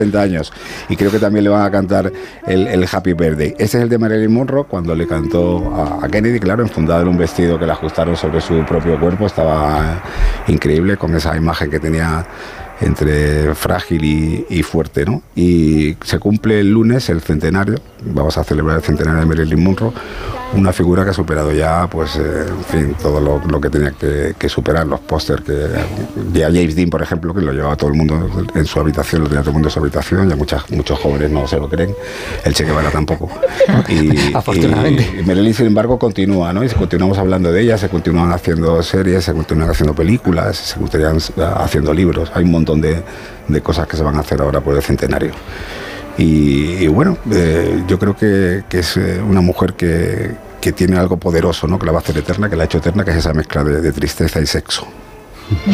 30 años, y creo que también le van a cantar el Happy Birthday. Ese es el de Marilyn Monroe, cuando le cantó a Kennedy, claro, enfundada en un vestido que le ajustaron sobre su propio cuerpo. Estaba increíble, con esa imagen que tenía entre frágil y fuerte, ¿no? Y se cumple el lunes el centenario, vamos a celebrar el centenario de Marilyn Monroe, una figura que ha superado ya, pues, en fin, todo lo que tenía que superar, los pósters que a James Dean, por ejemplo, que lo llevaba todo el mundo en su habitación, lo tenía todo el mundo en su habitación, ya muchos jóvenes no se lo creen, el Che Guevara tampoco. Afortunadamente. Y Marilyn, sin embargo, continúa, ¿no? Y continuamos hablando de ella, se continúan haciendo series, se continúan haciendo películas, se continúan haciendo libros, hay un montón de cosas que se van a hacer ahora por el centenario. Y bueno, yo creo que es una mujer que tiene algo poderoso, ¿no? Que la va a hacer eterna, que la ha hecho eterna, que es esa mezcla de tristeza y sexo.